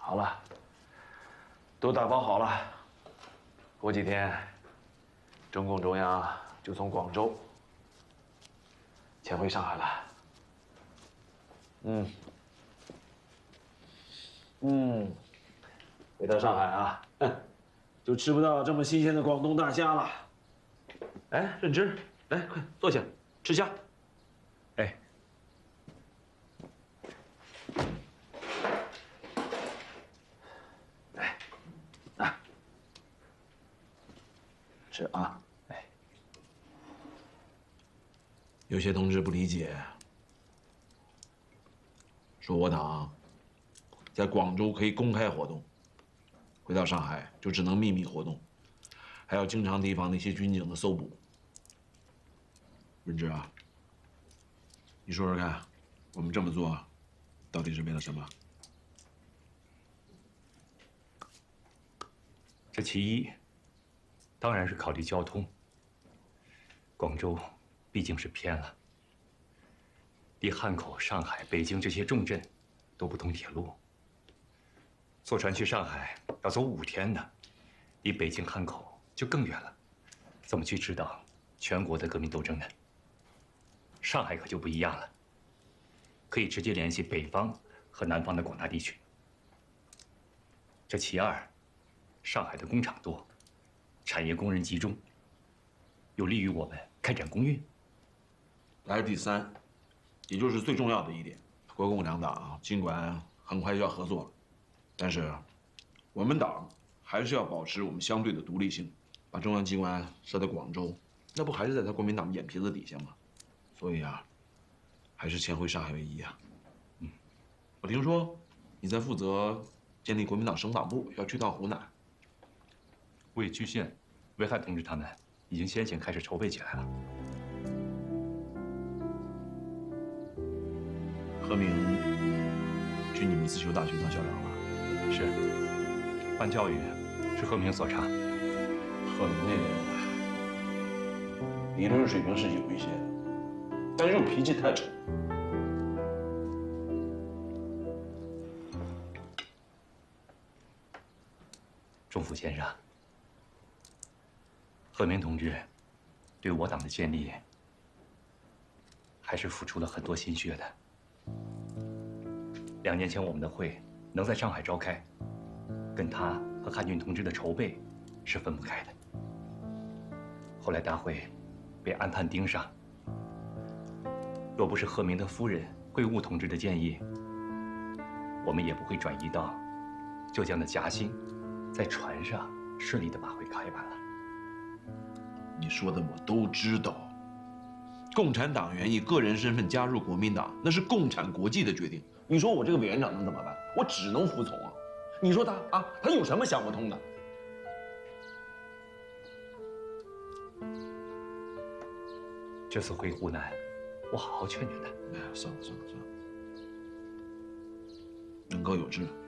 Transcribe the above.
好了，都打包好了。过几天，中共中央就从广州迁回上海了。回到上海啊，就吃不到这么新鲜的广东大虾了。哎，任之，来，快坐下，吃虾。 哎， 来，拿，吃啊。 哎， 有些同志不理解，说我党在广州可以公开活动，回到上海就只能秘密活动，还要经常提防那些军警的搜捕。润之啊，你说说看，我们这么做到底是为了什么？ 这其一，当然是考虑交通。广州毕竟是偏了，离汉口、上海、北京这些重镇都不通铁路，坐船去上海要走5天呢，离北京、汉口就更远了，怎么去指导全国的革命斗争呢？上海可就不一样了，可以直接联系北方和南方的广大地区。这其二，上海的工厂多，产业工人集中，有利于我们开展工运。 来第三，也就是最重要的一点，国共两党尽管很快就要合作了，但是我们党还是要保持我们相对的独立性，把中央机关设在广州，那不还是在他国民党眼皮子底下吗？所以啊，还是迁回上海为宜啊。我听说你在负责建立国民党省党部，要去趟湖南。 魏区县、魏汉同志他们已经先行开始筹备起来了。 何明去你们自修大学当校长了？ 是，办教育是贺明所长。 贺明那人理论水平是有一些的，但是脾气太沉。 钟府先生，贺明同志对我党的建立还是付出了很多心血的。2年前我们的会能在上海召开，跟他和汉军同志的筹备是分不开的。后来大会被安判盯上，若不是贺明的夫人桂雾同志的建议，我们也不会转移到浙江的嘉兴，在船上顺利地把会开完了。 你说的我都知道，共产党员以个人身份加入国民党，那是共产国际的决定。你说我这个委员长能怎么办？我只能服从啊！你说他有什么想不通的？ 这次回湖南，我好好劝劝他。 哎，算了，人各有志。